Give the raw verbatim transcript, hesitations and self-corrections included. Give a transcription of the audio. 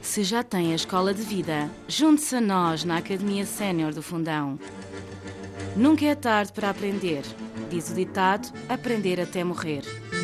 Se já tem a escola de vida, junte-se a nós na Academia Sénior do Fundão. Nunca é tarde para aprender. Diz o ditado, aprender até morrer.